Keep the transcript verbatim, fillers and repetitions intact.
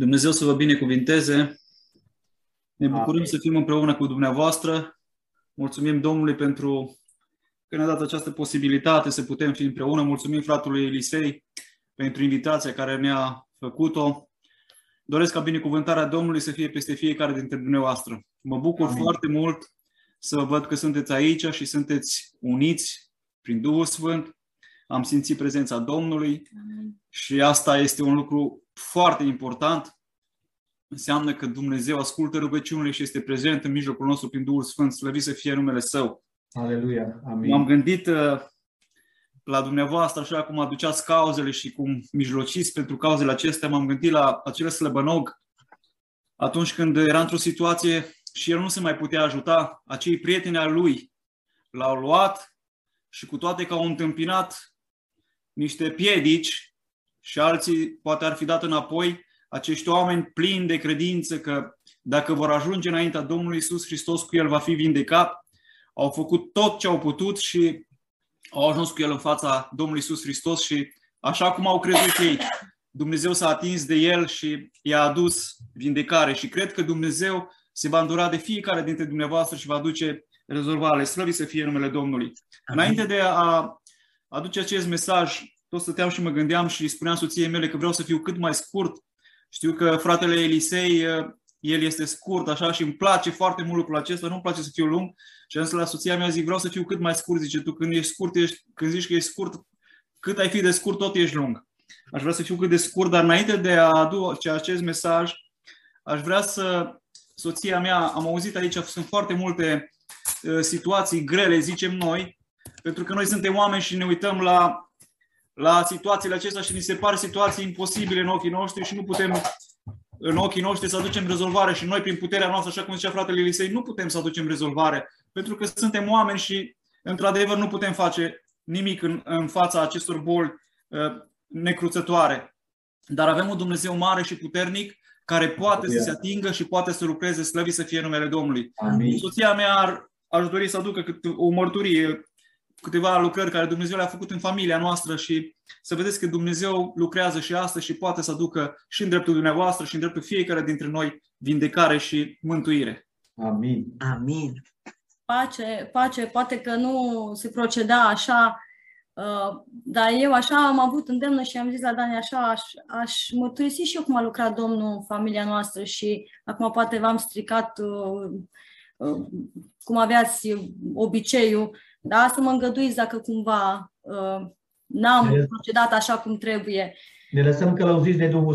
Dumnezeu să vă binecuvinteze. Ne bucurăm Amin. să fim împreună cu dumneavoastră. Mulțumim Domnului pentru că ne-a dat această posibilitate să putem fi împreună. Mulțumim fratului Elisei pentru invitația care ne-a făcut-o. Doresc ca binecuvântarea Domnului să fie peste fiecare dintre dumneavoastră. Mă bucur Amin. foarte mult să văd că sunteți aici și sunteți uniți prin Duhul Sfânt. Am simțit prezența Domnului și asta este un lucru foarte important. Înseamnă că Dumnezeu ascultă rugăciunile și este prezent în mijlocul nostru prin Duhul Sfânt. Slăvit să fie numele Său. Aleluia. Amin. M-am gândit uh, la dumneavoastră, așa cum aduceați cauzele și cum mijlociți pentru cauzele acestea, m-am gândit la acel slăbănog atunci când era într-o situație și el nu se mai putea ajuta. Acei prieteni al lui l-au luat și cu toate că au întâmpinat niște piedici și alții poate ar fi dat înapoi, acești oameni plini de credință că dacă vor ajunge înaintea Domnului Iisus Hristos, cu El va fi vindecat, au făcut tot ce au putut și au ajuns cu El în fața Domnului Iisus Hristos și așa cum au crezut ei, Dumnezeu s-a atins de El și i-a adus vindecare și cred că Dumnezeu se va îndura de fiecare dintre dumneavoastră și va aduce rezolvare. Slăvit să fie numele Domnului. Amin. Înainte de a aduce acest mesaj, tot stăteam și mă gândeam și spuneam soției mele că vreau să fiu cât mai scurt. Știu că fratele Elisei, el este scurt așa și îmi place foarte mult lucrul acesta, nu-mi place să fiu lung. Și am zis la soția mea, zic, vreau să fiu cât mai scurt. Zice, tu când ești scurt, ești, când zici că ești scurt, cât ai fi de scurt, tot ești lung. Aș vrea să fiu cât de scurt, dar înainte de a aduce acest mesaj, aș vrea să, soția mea, am auzit aici, sunt foarte multe uh, situații grele, zicem noi, pentru că noi suntem oameni și ne uităm la la situațiile acestea și ni se par situații imposibile în ochii noștri și nu putem în ochii noștri să aducem rezolvare și noi prin puterea noastră, așa cum zicea fratele Elisei, nu putem să aducem rezolvare, pentru că suntem oameni și într-adevăr nu putem face nimic în, în fața acestor boli uh, necruțătoare. Dar avem un Dumnezeu mare și puternic care poate Amin. Să se atingă și poate să lucreze, slăvit să fie numele Domnului. Amin. Soția mea ar, aș dori să aducă o mărturie, câteva lucrări care Dumnezeu le-a făcut în familia noastră și să vedeți că Dumnezeu lucrează și astăzi și poate să aducă și în dreptul dumneavoastră și în dreptul fiecare dintre noi vindecare și mântuire. Amin. Amin. Pace, pace, poate că nu se proceda așa, dar eu așa am avut îndemnă și am zis la Dani așa, aș, aș mărturisi și eu cum a lucrat Domnul în familia noastră și acum poate v-am stricat cum aveați obiceiul. Da, să mă îngăduiți dacă cumva uh, n-am procedat așa cum trebuie. Ne lăsăm călăuziți de Duhul